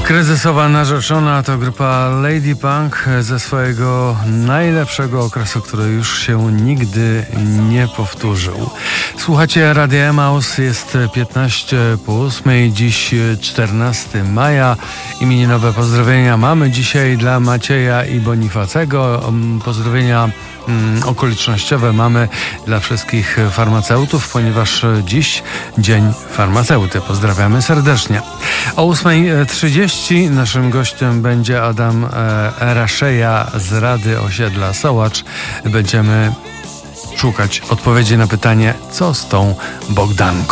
Kryzysowa narzeczona to grupa Lady Punk ze swojego najlepszego okresu, który już się nigdy nie powtórzył. Słuchacie Radia Emaus, jest 15 po 8, dziś 14 maja. Imieninowe pozdrowienia mamy dzisiaj dla Macieja i Bonifacego. Pozdrowienia okolicznościowe mamy dla wszystkich farmaceutów, ponieważ dziś Dzień Farmaceuty. Pozdrawiamy serdecznie. O 8:30 naszym gościem będzie Adam Raszeja z Rady Osiedla Sołacz. Będziemy szukać odpowiedzi na pytanie, co z tą Bogdanką.